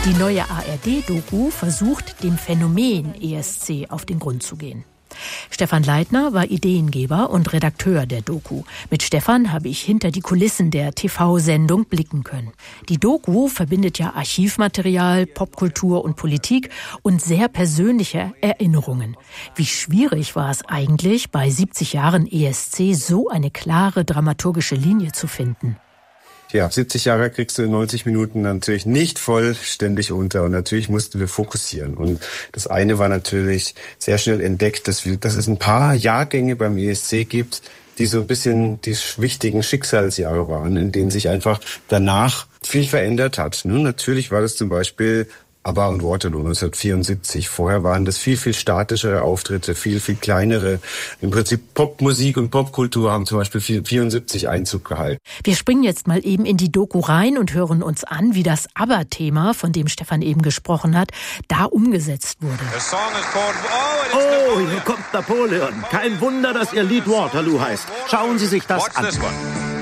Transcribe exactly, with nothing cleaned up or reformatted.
Die neue A R D-Doku versucht, dem Phänomen E S C auf den Grund zu gehen. Stefan Leitner war Ideengeber und Redakteur der Doku. Mit Stefan habe ich hinter die Kulissen der T V-Sendung blicken können. Die Doku verbindet ja Archivmaterial, Popkultur und Politik und sehr persönliche Erinnerungen. Wie schwierig war es eigentlich, bei siebzig Jahren E S C so eine klare dramaturgische Linie zu finden? Ja, siebzig Jahre kriegst du in neunzig Minuten natürlich nicht vollständig unter und natürlich mussten wir fokussieren. Und das eine war natürlich sehr schnell entdeckt, dass, wir, dass es ein paar Jahrgänge beim E S C gibt, die so ein bisschen die wichtigen Schicksalsjahre waren, in denen sich einfach danach viel verändert hat. Nun, natürlich war das zum Beispiel ABBA und Waterloo neunzehnhundertvierundsiebzig. Vorher waren das viel, viel statischere Auftritte, viel, viel kleinere. Im Prinzip Popmusik und Popkultur haben zum Beispiel vierundsiebzig Einzug gehalten. Wir springen jetzt mal eben in die Doku rein und hören uns an, wie das ABBA-Thema, von dem Stefan eben gesprochen hat, da umgesetzt wurde. Oh, hier kommt Napoleon. Kein Wunder, dass Ihr Lied Waterloo heißt. Schauen Sie sich das an.